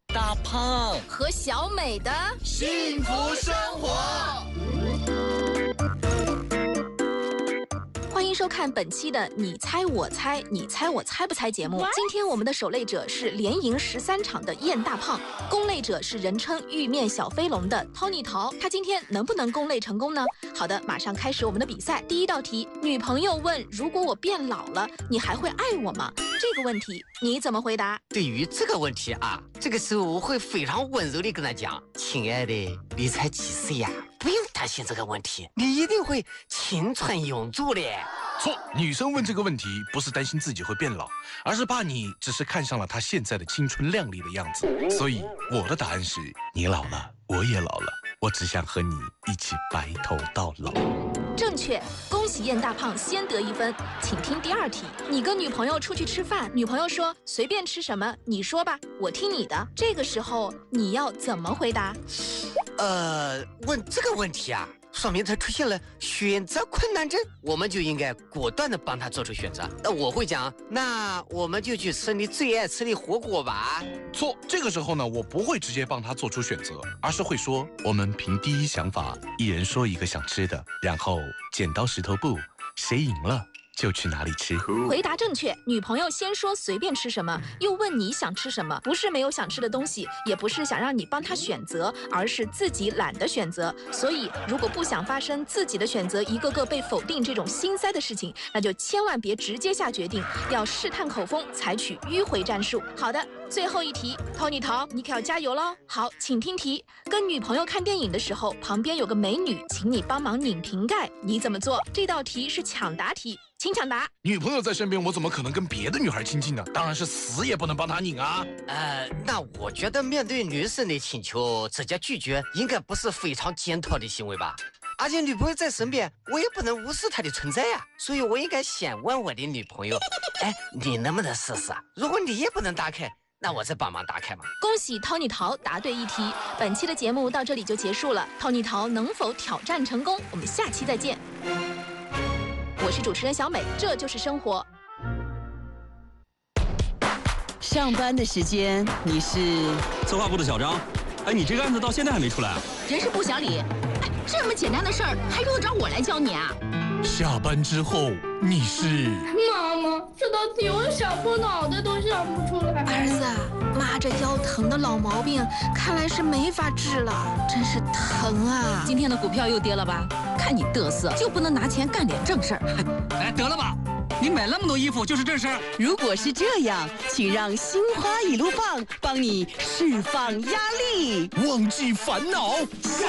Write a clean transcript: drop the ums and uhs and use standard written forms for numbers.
大胖和小美的幸福生活。 欢迎收看本期的你猜我猜，你猜我猜不猜节目。今天我们的守擂者是连赢13场的燕大胖，攻擂者是人称玉面小飞龙的 Tony 桃。他今天能不能攻擂成功呢？好的，马上开始我们的比赛。第一道题，女朋友问：如果我变老了，你还会爱我吗？这个问题你怎么回答？ 对于这个问题啊，这个时候我会非常温柔地跟他讲：亲爱的，你才几岁呀？不用担心这个问题，你一定会青春永驻的。 错，女生问这个问题不是担心自己会变老，而是怕你只是看上了她现在的青春靓丽的样子。所以我的答案是：你老了，我也老了，我只想和你一起白头到老。 正确，恭喜燕大胖先得1分。请听第二题，你跟女朋友出去吃饭，女朋友说随便吃什么，你说吧，我听你的。这个时候你要怎么回答？ 问这个问题啊，说明他出现了选择困难症，我们就应该果断地帮他做出选择。我会讲，那我们就去吃你最爱吃的火锅吧。 错，这个时候呢，我不会直接帮他做出选择，而是会说，我们凭第一想法，一人说一个想吃的，然后剪刀石头布，谁赢了就去哪里吃。 回答正确，女朋友先说随便吃什么，又问你想吃什么，不是没有想吃的东西，也不是想让你帮她选择，而是自己懒得选择。所以如果不想发生自己的选择一个个被否定这种心塞的事情，那就千万别直接下决定，要试探口风，采取迂回战术。好的，最后一题， Tony 桃，你可要加油咯。好，请听题，跟女朋友看电影的时候，旁边有个美女，请你帮忙拧瓶盖，你怎么做？这道题是抢答题，请抢答。 女朋友在身边，我怎么可能跟别的女孩亲近呢？当然是死也不能帮她拧啊。 那我觉得面对女生的请求直接拒绝，应该不是非常检讨的行为吧？而且女朋友在身边，我也不能无视她的存在呀，所以我应该先问我的女朋友：哎，你能不能试试？如果你也不能打开，那我再帮忙打开嘛。 恭喜 Tony 桃答对1题，本期的节目到这里就结束了。Tony 桃能否挑战成功？我们下期再见。我是主持人小美，这就是生活。 上班的时间你是策划部的小张。哎，你这个案子到现在还没出来啊？ 人事部小李。哎，这么简单的事儿还用得着我来教你啊？ 下班之后你是妈妈，这道题我想破脑袋都想不出来。 儿子，妈这腰疼的老毛病看来是没法治了，真是疼啊！ 今天的股票又跌了吧？看你嘚瑟，就不能拿钱干点正事儿？ 哎，得了吧，你买那么多衣服就是这事儿？ 如果是这样，请让心花一路放帮你释放压力， 忘记烦恼。